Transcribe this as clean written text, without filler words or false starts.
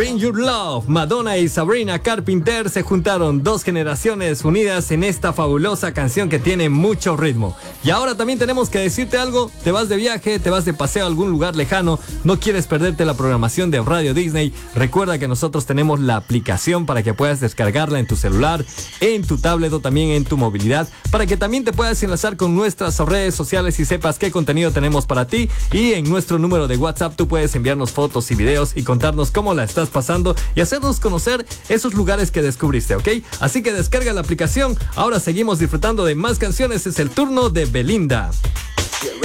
Bring Your Love. Madonna y Sabrina Carpenter se juntaron, dos generaciones unidas en esta fabulosa canción que tiene mucho ritmo. Y ahora también tenemos que decirte algo. Te vas de viaje, te vas de paseo a algún lugar lejano, no quieres perderte la programación de Radio Disney. Recuerda que nosotros tenemos la aplicación para que puedas descargarla en tu celular, en tu tablet o también en tu movilidad, para que también te puedas enlazar con nuestras redes sociales y sepas qué contenido tenemos para ti. Y en nuestro número de WhatsApp tú puedes enviarnos fotos y videos y contarnos cómo la estás pasando y hacernos conocer esos lugares que descubriste, ¿ok? Así que descarga la aplicación. Ahora seguimos disfrutando de más canciones. Es el turno de Belinda.